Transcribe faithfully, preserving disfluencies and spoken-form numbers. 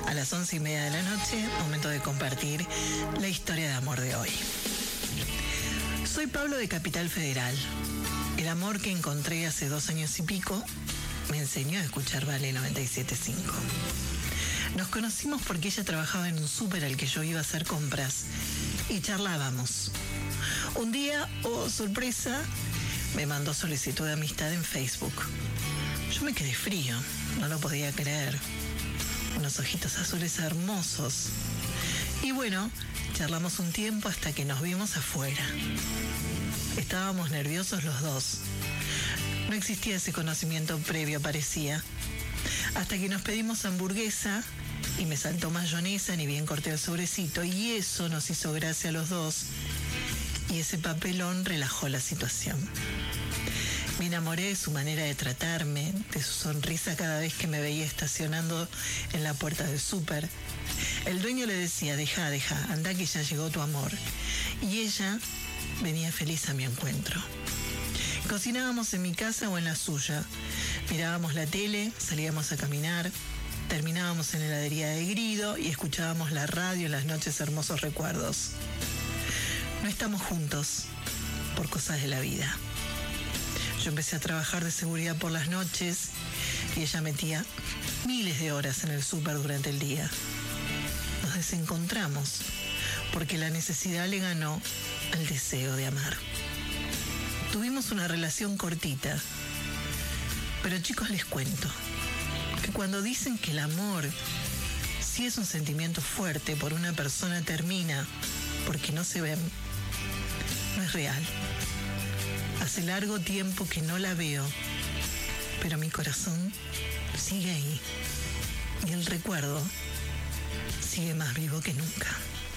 A las once y media de la noche, momento de compartir la historia de amor de hoy. Soy Pablo de Capital Federal. El amor que encontré hace dos años y pico me enseñó a escuchar Vale noventa y siete punto cinco. Nos conocimos porque ella trabajaba en un súper al que yo iba a hacer compras y charlábamos. Un día, oh sorpresa, me mandó solicitud de amistad en Facebook. Yo me quedé frío, no lo podía creer. Unos ojitos azules hermosos. Y bueno, charlamos un tiempo hasta que nos vimos afuera. Estábamos nerviosos los dos. No existía ese conocimiento previo, parecía. Hasta que nos pedimos hamburguesa y me saltó mayonesa, ni bien corté el sobrecito, y eso nos hizo gracia a los dos. Y ese papelón relajó la situación. Me enamoré de su manera de tratarme, de su sonrisa cada vez que me veía estacionando en la puerta del súper. El dueño le decía, deja, deja, anda que ya llegó tu amor. Y ella venía feliz a mi encuentro. Cocinábamos en mi casa o en la suya. Mirábamos la tele, salíamos a caminar, terminábamos en la heladería de Grido y escuchábamos la radio en las noches hermosos recuerdos. No estamos juntos por cosas de la vida. Yo empecé a trabajar de seguridad por las noches y ella metía miles de horas en el súper durante el día. Nos desencontramos porque la necesidad le ganó al deseo de amar. Tuvimos una relación cortita, pero chicos, les cuento que cuando dicen que el amor sí es un sentimiento fuerte por una persona, termina porque no se ven, no es real. Hace largo tiempo que no la veo, pero mi corazón sigue ahí y el recuerdo sigue más vivo que nunca.